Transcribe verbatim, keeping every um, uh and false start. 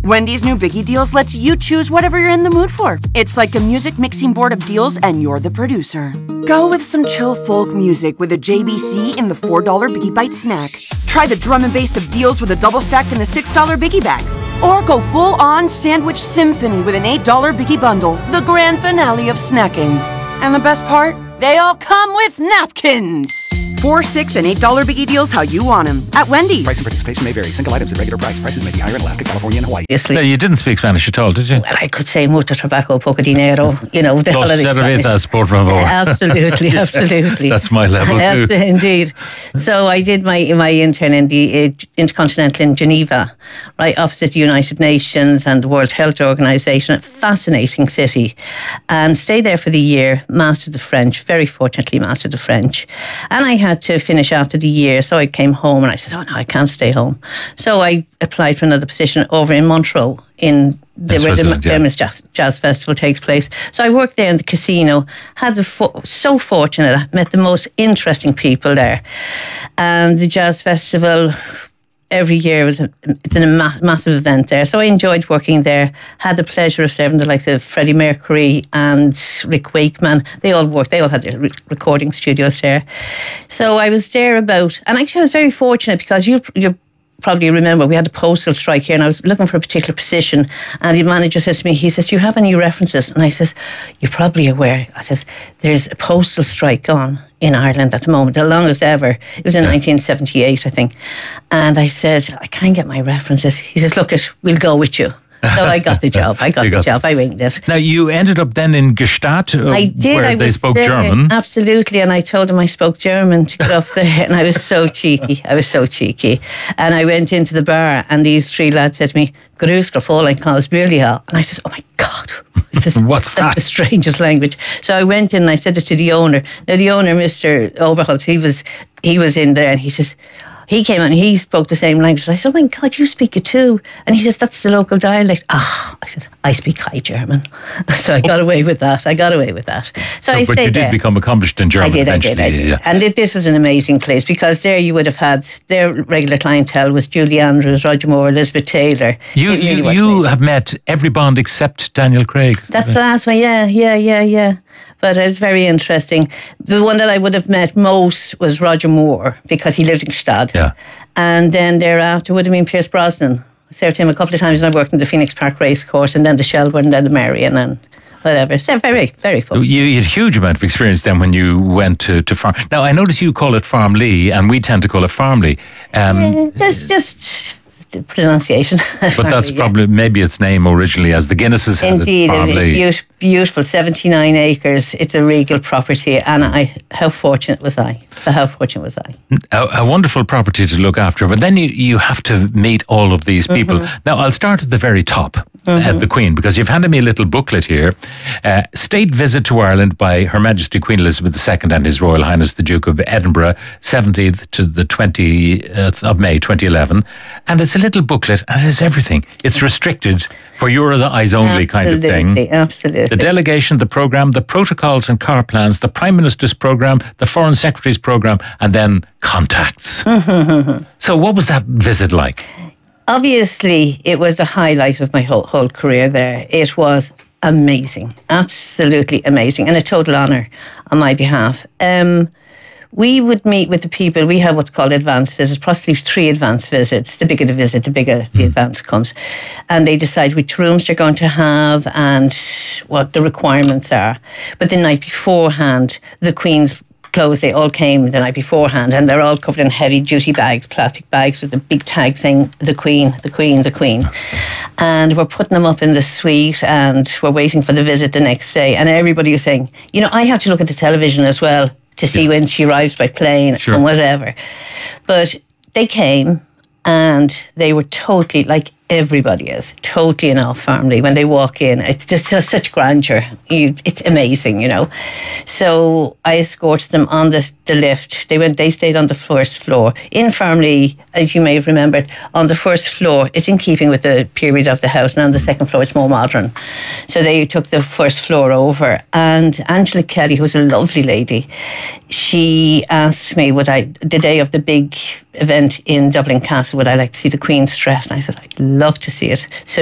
Wendy's new Biggie Deals lets you choose whatever you're in the mood for. It's like a music mixing board of deals and you're the producer. Go with some chill folk music with a J B C in the four dollar Biggie Bite snack. Try the drum and bass of deals with a double stack in the six dollar Biggie Bag. Or go full-on sandwich symphony with an eight dollar Biggie Bundle, the grand finale of snacking. And the best part? They all come with napkins. Four, six, and eight dollar Biggie Deals how you want them at Wendy's. Price and participation may vary. Single items at regular price. Prices may be higher in Alaska, California, and Hawaii. No, you didn't speak Spanish at all, did you? Well, I could say mucho trabajo, poco dinero, you know, the Dos holiday cervezas, por favor. Absolutely, absolutely. That's my level too. Indeed. So I did my my intern in the uh, Intercontinental in Geneva, right opposite the United Nations and the World Health Organization. A fascinating city. And stayed there for the year, mastered the French, very fortunately mastered the French. And I had to finish after the year, so I came home and I said, oh no, I can't stay home. So I applied for another position over in Montreux, in the, where the famous yeah. jazz, jazz festival takes place. So I worked there in the casino, had the fo- so fortunate, I met the most interesting people there. And the jazz festival every year was a, it's a ma- massive event there. So I enjoyed working there. Had the pleasure of serving the likes of Freddie Mercury and Rick Wakeman. They all worked. They all had their re- recording studios there. So I was there about, and actually I was very fortunate because you you probably remember we had a postal strike here, and I was looking for a particular position, and the manager says to me, he says, "Do you have any references?" And I says, "You're probably aware." I says, "There's a postal strike on in Ireland at the moment, the longest ever." It was in yeah. nineteen seventy-eight, I think. And I said, "I can't get my references." He says, "Look it, we'll go with you." So I got the job. I got the got job. I winged it. Now, you ended up then in Gstaad, uh, I did. where I they was spoke there, German. Absolutely. And I told him I spoke German to get up there. And I was so cheeky. I was so cheeky. And I went into the bar, and these three lads said to me, "Grüß Gott, Fräulein Klaus Bühlia." And I said, "Oh my God, this is, what's that's that? the strangest language." So I went in and I said it to the owner. Now, the owner, Mister Oberholz, he was, he was in there, and he says, he came out and he spoke the same language. I said, "Oh my God, you speak it too." And he says, "That's the local dialect." Ah, I said, "I speak High German." So I got away with that. I got away with that. So, so I but stayed you did there. become accomplished in German I did, eventually. I did, I did. Yeah. And it, this was an amazing place because there you would have had, their regular clientele was Julie Andrews, Roger Moore, Elizabeth Taylor. You really you, you amazing. have met every Bond except Daniel Craig. That's the last one, yeah, yeah, yeah, yeah. But it was very interesting. The one that I would have met most was Roger Moore because he lived in Gstaad. Yeah. And then thereafter would have been Pierce Brosnan. I served him a couple of times and I worked in the Phoenix Park race course and then the Shelbourne and then the Marion and whatever. So very, very fun. You, you had a huge amount of experience then when you went to, to farm. Now, I notice you call it Farmley and we tend to call it Farmley. Um, yeah, just, just the pronunciation. But that's yeah. probably maybe its name originally as the Guinnesses had Indeed, it, Farmley. Indeed, beautiful, seventy-nine acres. It's a regal property, and I, how fortunate was I? How fortunate was I? A, a wonderful property to look after, but then you, you have to meet all of these people. Mm-hmm. Now, I'll start at the very top, mm-hmm. at the Queen, because you've handed me a little booklet here. Uh, State Visit to Ireland by Her Majesty Queen Elizabeth the Second and His Royal Highness the Duke of Edinburgh, seventeenth to the twentieth of May twenty eleven. And it's a little booklet, and it has everything. It's restricted for your eyes only kind of thing. Absolutely, absolutely. The delegation, the programme, the protocols and car plans, the Prime Minister's programme, the Foreign Secretary's programme, and then contacts. So what was that visit like? Obviously, it was the highlight of my whole, whole career there. It was amazing, absolutely amazing, and a total honour on my behalf. Um, we would meet with the people. We have what's called advanced visits, possibly three advanced visits. The bigger the visit, the bigger the mm. advance comes. And they decide which rooms they're going to have and what the requirements are. But the night beforehand, the Queen's clothes, they all came the night beforehand, and they're all covered in heavy duty bags, plastic bags with the big tag saying the Queen, the Queen, the Queen. And we're putting them up in the suite and we're waiting for the visit the next day. And everybody is saying, you know, I have to look at the television as well to see yeah. when she arrives by plane sure. and whatever. But they came and they were totally, like everybody is, totally in our family. When they walk in, it's just, just such grandeur. You, it's amazing, you know. So I escorted them on the, the lift. They went. They stayed on the first floor. In Farmley, as you may have remembered, on the first floor, it's in keeping with the period of the house. And on the second floor, it's more modern. So they took the first floor over. And Angela Kelly, who's a lovely lady, she asked me, would I, the day of the big event in Dublin Castle, would I like to see the Queen's dress? And I said, I'd love to see it. So